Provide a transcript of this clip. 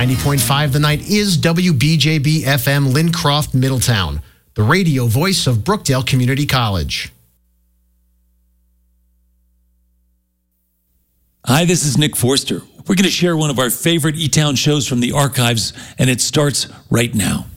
90.5 The Night is WBJB FM Lincroft, Middletown, the radio voice of Brookdale Community College. Hi, this is Nick Forster. We're going to share one of our favorite E-Town shows from the archives, and it starts right now.